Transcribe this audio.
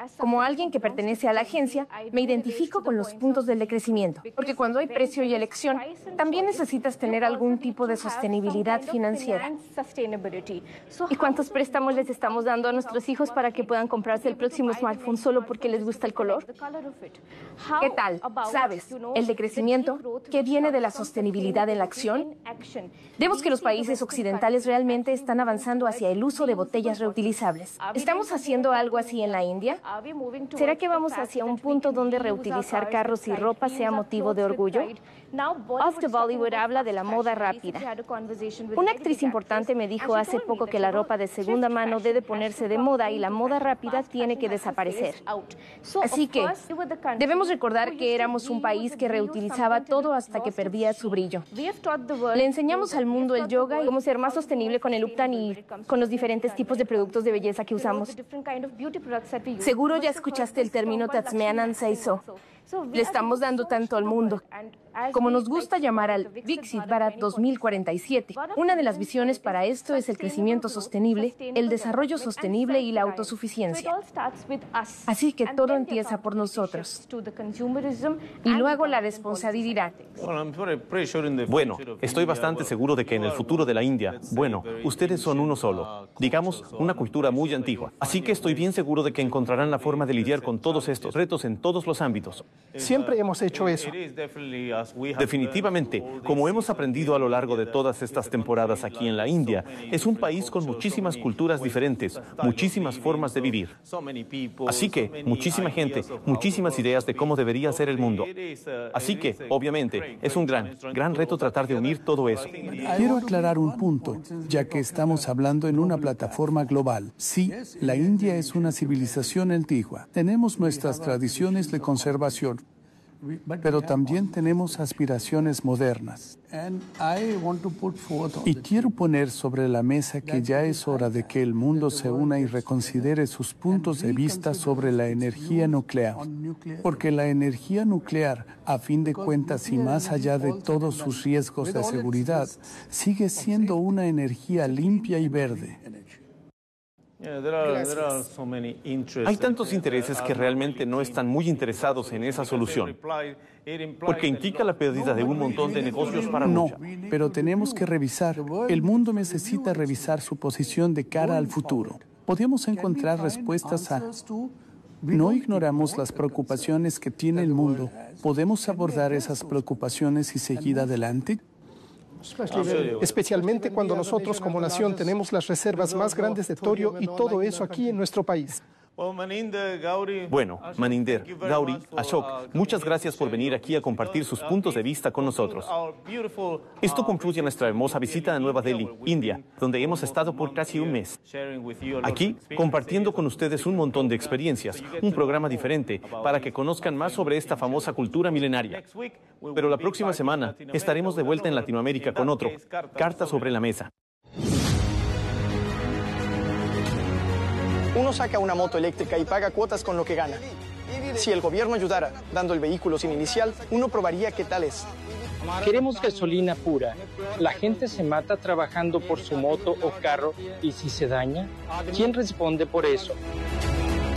Como alguien que pertenece a la agencia, me identifico con los puntos del decrecimiento, porque cuando hay precio y elección, también necesitas tener algún tipo de sostenibilidad financiera. ¿Y cuántos préstamos les estamos dando a nuestros hijos para que puedan comprarse el próximo smartphone solo porque les gusta el color? ¿Qué tal? ¿Sabes? El decrecimiento que viene de la sostenibilidad en la acción. Vemos que los países occidentales realmente están avanzando hacia el uso de botellas reutilizables. ¿Estamos haciendo algo así en la India? ¿Será que vamos hacia un punto donde reutilizar carros y ropa sea motivo de orgullo? Off the Bollywood habla de la moda rápida. Una actriz importante me dijo hace poco que la ropa de segunda mano debe ponerse de moda y la moda rápida tiene que desaparecer. Así que debemos recordar que éramos un país que reutilizaba todo hasta que perdía su brillo. Le enseñamos al mundo el yoga y cómo ser más sostenible con el Uptan y con los diferentes tipos de productos de belleza que usamos. Seguro ya escuchaste el término Tatsmeanan Seiso. Le estamos dando tanto al mundo. Como nos gusta llamar al Viksit Bharat 2047, una de las visiones para esto es el crecimiento sostenible, el desarrollo sostenible y la autosuficiencia. Así que todo empieza por nosotros. Y luego la responsabilidad. Bueno, estoy bastante seguro de que en el futuro de la India, ustedes son uno solo, digamos, una cultura muy antigua. Así que estoy bien seguro de que encontrarán la forma de lidiar con todos estos retos en todos los ámbitos. Siempre hemos hecho eso. Definitivamente, como hemos aprendido a lo largo de todas estas temporadas aquí en la India, es un país con muchísimas culturas diferentes, muchísimas formas de vivir. Así que, muchísima gente, muchísimas ideas de cómo debería ser el mundo. Así que, obviamente, es un gran reto tratar de unir todo eso. Quiero aclarar un punto, ya que estamos hablando en una plataforma global. Sí, la India es una civilización antigua. Tenemos nuestras tradiciones de conservación, pero también tenemos aspiraciones modernas. Y quiero poner sobre la mesa que ya es hora de que el mundo se una y reconsidere sus puntos de vista sobre la energía nuclear. Porque la energía nuclear, a fin de cuentas y más allá de todos sus riesgos de seguridad, sigue siendo una energía limpia y verde. Hay tantos intereses que realmente no están muy interesados en esa solución, porque implica la pérdida de un montón de negocios para muchos. No, pero tenemos que revisar. El mundo necesita revisar su posición de cara al futuro. Podemos encontrar respuestas a... No ignoramos las preocupaciones que tiene el mundo. ¿Podemos abordar esas preocupaciones y seguir adelante? Especialmente cuando nosotros como nación tenemos las reservas más grandes de torio y todo eso aquí en nuestro país. Bueno, Maninder, Gauri, Ashok, muchas gracias por venir aquí a compartir sus puntos de vista con nosotros. Esto concluye nuestra hermosa visita a Nueva Delhi, India, donde hemos estado por casi un mes. Aquí, compartiendo con ustedes un montón de experiencias, un programa diferente, para que conozcan más sobre esta famosa cultura milenaria. Pero la próxima semana estaremos de vuelta en Latinoamérica con otro, Carta sobre la Mesa. Uno saca una moto eléctrica y paga cuotas con lo que gana. Si el gobierno ayudara dando el vehículo sin inicial, uno probaría qué tal es. Queremos gasolina pura. La gente se mata trabajando por su moto o carro y si se daña, ¿quién responde por eso?